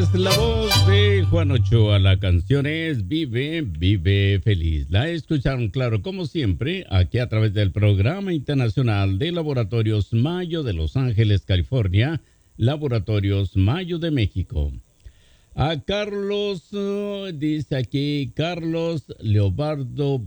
es la voz de Juan Ochoa. La canción es Vive, Vive Feliz. La escucharon, claro, como siempre, aquí a través del Programa Internacional de Laboratorios Mayo de Los Ángeles, California, Laboratorios Mayo de México. A Carlos, dice aquí, Carlos Leobardo